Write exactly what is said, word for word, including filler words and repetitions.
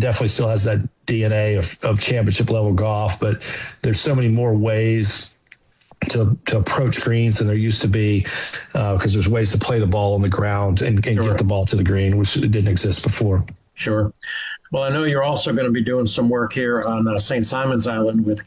definitely still has that D N A of, of championship level golf, but there's so many more ways to to approach greens than there used to be, because uh, there's ways to play the ball on the ground and, and Sure. get the ball to the green, which didn't exist before. Sure. Well, I know you're also going to be doing some work here on uh, Saint Simon's Island with